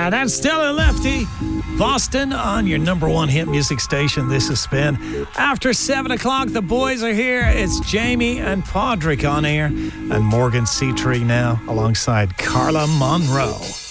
That's Stella Lefty. Boston on your number one hit music station. This is Spin. After 7 o'clock, the boys are here. It's Jamie and Padraig on air. And Morgan Seatree now alongside Carla Monroe.